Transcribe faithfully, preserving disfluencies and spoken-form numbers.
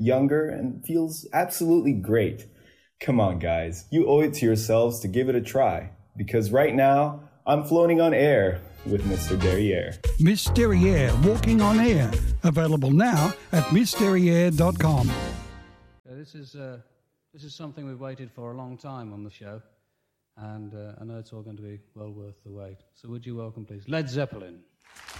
younger, and feels absolutely great. Come on, guys. You owe it to yourselves to give it a try. Because right now, I'm floating on air with Mister Derriere. Miss Derriere, Walking on Air. Available now at miss derriere dot com. Uh, this is uh, this is something we've waited for a long time on the show, and uh, I know it's all going to be well worth the wait. So would you welcome, please, Led Zeppelin.